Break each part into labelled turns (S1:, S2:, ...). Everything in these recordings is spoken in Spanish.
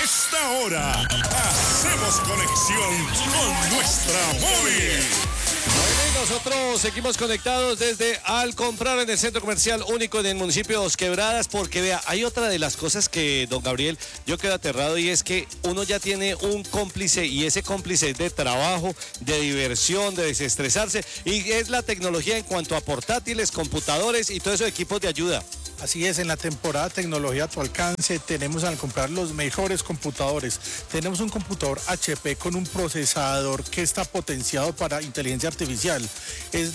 S1: esta hora hacemos conexión con nuestra móvil.
S2: Bueno, y nosotros seguimos conectados desde Al Comprar en el centro comercial único en el municipio de Dos Quebradas, porque vea, hay otra de las cosas que, don Gabriel, yo quedo aterrado, y es que uno ya tiene un cómplice, y ese cómplice es de trabajo, de diversión, de desestresarse, y es la tecnología en cuanto a portátiles, computadores y todos esos equipos de ayuda.
S3: Así es, en la temporada tecnología a tu alcance tenemos al comprar los mejores computadores. Tenemos un computador HP con un procesador que está potenciado para inteligencia artificial. Es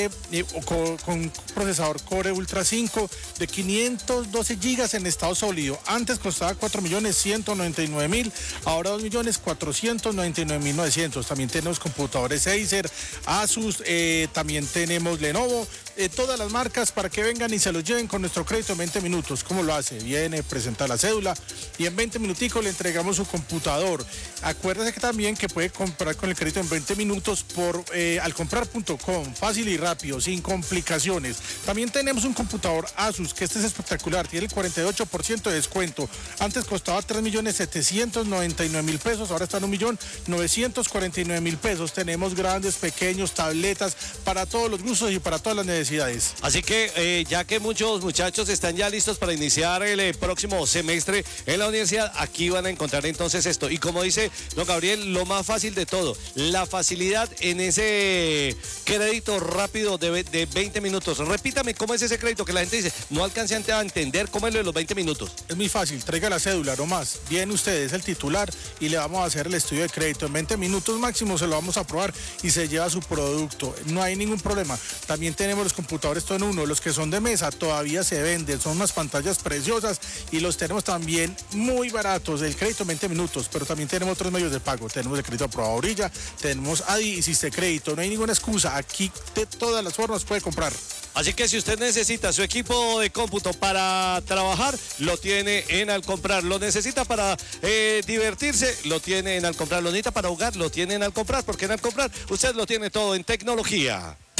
S3: con procesador Core Ultra 5 de 512 gigas en estado sólido. Antes costaba 4.199.000, ahora 2.499.900. También tenemos computadores Acer, Asus, también tenemos Lenovo, todas las marcas para que vengan y se los lleven con nuestro crédito en 20 minutos. ¿Cómo lo hace? Viene, presenta la cédula y en 20 minuticos le entregamos su computador. Acuérdese que también que puede comprar con el crédito en 20 minutos por alcomprar.com, fácil y rápido, sin complicaciones. También tenemos un computador Asus, que este es espectacular, tiene el 48% de descuento. Antes costaba 3.799.000 pesos, ahora está en 1.949.000 pesos. Tenemos grandes, pequeños, tabletas para todos los gustos y para todas las necesidades.
S2: Así que ya que muchos muchachos están ya listos para iniciar el próximo semestre en la universidad, aquí van a encontrar entonces esto. Y como dice don Gabriel, lo más fácil de todo, la facilidad en ese crédito rápido de 20 minutos. Repítame, ¿cómo es ese crédito? Que la gente dice, no alcancé a entender cómo es lo de los 20 minutos.
S3: Es muy fácil, traiga la cédula nomás. Viene usted, es el titular y le vamos a hacer el estudio de crédito. En 20 minutos máximo se lo vamos a aprobar y se lleva su producto. No hay ningún problema. También tenemos los computadores todo en uno, los que son de mesa todavía se venden, son unas pantallas preciosas y los tenemos también muy baratos, el crédito en 20 minutos, pero también tenemos otros medios de pago, tenemos el crédito aprobado orilla, tenemos ADI y Siste Crédito, no hay ninguna excusa, aquí de todas las formas puede comprar.
S2: Así que si usted necesita su equipo de cómputo para trabajar, lo tiene en Al Comprar. Lo necesita para divertirse, lo tiene en Al Comprar. Lo necesita para jugar, lo tiene en Al Comprar, porque en Al Comprar usted lo tiene todo en tecnología.